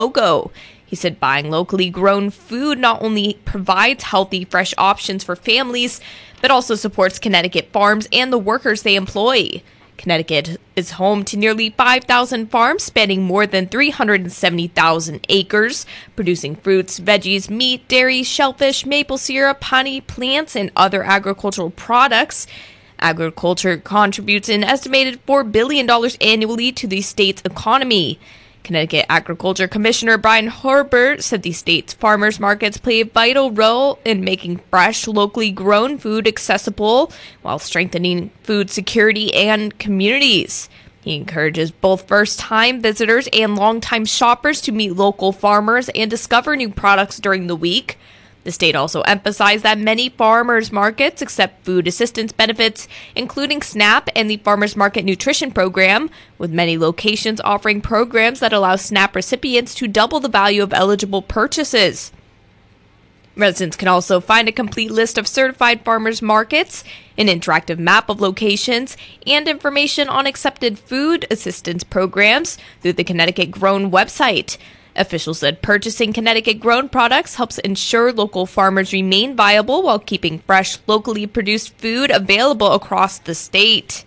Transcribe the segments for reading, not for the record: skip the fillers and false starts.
logo. He said buying locally grown food not only provides healthy, fresh options for families, but also supports Connecticut farms and the workers they employ. Connecticut is home to nearly 5,000 farms spanning more than 370,000 acres, producing fruits, veggies, meat, dairy, shellfish, maple syrup, honey, plants, and other agricultural products. Agriculture contributes an estimated $4 billion annually to the state's economy. Connecticut Agriculture Commissioner Brian Herbert said the state's farmers markets play a vital role in making fresh, locally grown food accessible while strengthening food security and communities. He encourages both first-time visitors and long-time shoppers to meet local farmers and discover new products during the week. The state also emphasized that many farmers markets accept food assistance benefits, including SNAP and the Farmers Market Nutrition Program, with many locations offering programs that allow SNAP recipients to double the value of eligible purchases. Residents can also find a complete list of certified farmers markets, an interactive map of locations, and information on accepted food assistance programs through the Connecticut Grown website. Officials said purchasing Connecticut-grown products helps ensure local farmers remain viable while keeping fresh, locally produced food available across the state.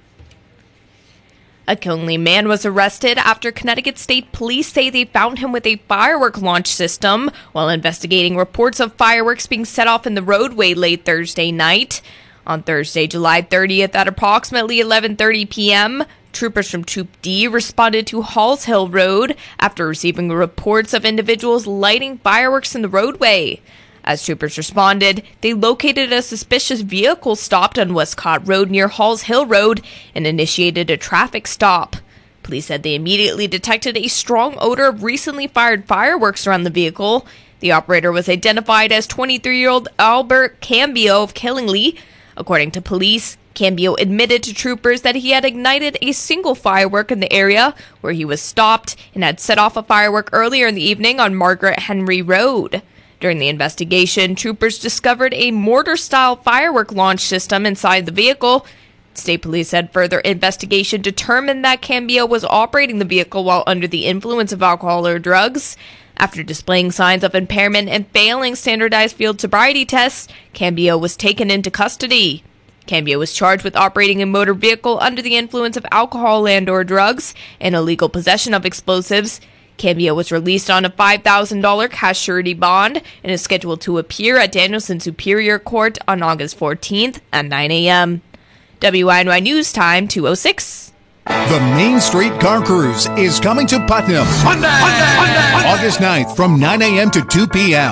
A Conley man was arrested after Connecticut State Police say they found him with a firework launch system while investigating reports of fireworks being set off in the roadway late Thursday night. On Thursday, July 30th at approximately 11:30 p.m., troopers from Troop D responded to Halls Hill Road after receiving reports of individuals lighting fireworks in the roadway. As troopers responded, they located a suspicious vehicle stopped on Westcott Road near Halls Hill Road and initiated a traffic stop. Police said they immediately detected a strong odor of recently fired fireworks around the vehicle. The operator was identified as 23-year-old Albert Cambio of Killingly. According to police, Cambio admitted to troopers that he had ignited a single firework in the area where he was stopped and had set off a firework earlier in the evening on Margaret Henry Road. During the investigation, troopers discovered a mortar-style firework launch system inside the vehicle. State police said further investigation determined that Cambio was operating the vehicle while under the influence of alcohol or drugs. After displaying signs of impairment and failing standardized field sobriety tests, Cambio was taken into custody. Cambio was charged with operating a motor vehicle under the influence of alcohol and/or drugs and illegal possession of explosives. Cambio was released on a $5,000 cash surety bond and is scheduled to appear at Danielson Superior Court on August 14th at 9 a.m. WINY News Time 2:06. The Main Street Car Cruise is coming to Putnam. Monday! August 9th from 9 a.m. to 2 p.m.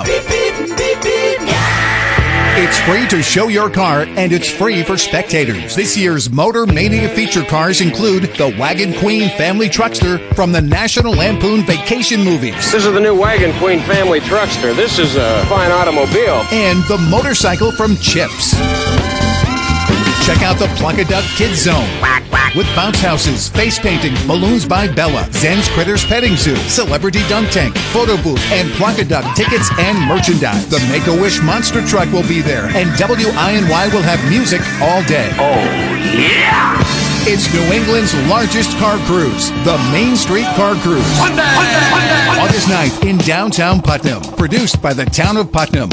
It's free to show your car, and it's free for spectators. This year's Motor Mania feature cars include the Wagon Queen Family Truckster from the National Lampoon Vacation movies. This is the new Wagon Queen Family Truckster. This is a fine automobile. And the motorcycle from Chips. Check out the Pluck-A-Duck Kids Zone. With bounce houses, face painting, balloons by Bella, Zen's Critters Petting Zoo, Celebrity Dunk Tank, photo booth, and Pluck-A-Duck tickets and merchandise. The Make-A-Wish Monster Truck will be there, and WINY will have music all day. Oh, yeah! It's New England's largest car cruise, the Main Street Car Cruise. Monday! August 9th in downtown Putnam. Produced by the town of Putnam.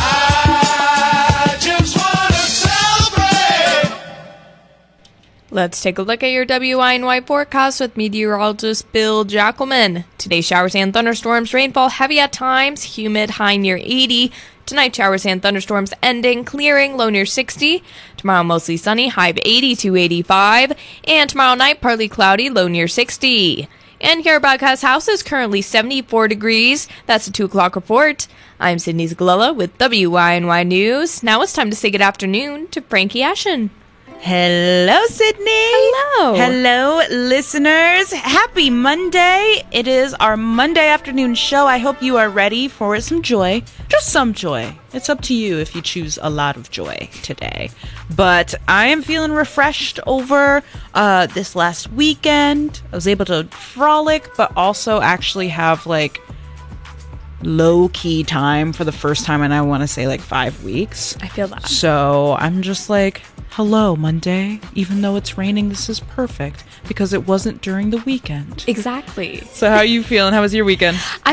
Let's take a look at your WINY forecast with meteorologist Bill Jackelman. Today, showers and thunderstorms, rainfall heavy at times, humid, high near 80. Tonight, showers and thunderstorms ending, clearing, low near 60. Tomorrow, mostly sunny, high of 80 to 85. And tomorrow night, partly cloudy, low near 60. And here at Broadcast House is currently 74 degrees. That's the 2 o'clock report. I'm Sydney Zgalella with WINY News. Now it's time to say good afternoon to Frankie Ashen. Hello, Sydney. Hello. Hello, listeners. Happy Monday. It is our Monday afternoon show. I hope you are ready for some joy. Just some joy. It's up to you if you choose a lot of joy today. But I am feeling refreshed over this last weekend. I was able to frolic, but also actually have like low-key time for the first time in, I want to say, like 5 weeks. I feel that. So I'm just like, hello, Monday. Even though it's raining, this is perfect because it wasn't during the weekend. Exactly. So how are you feeling? How was your weekend?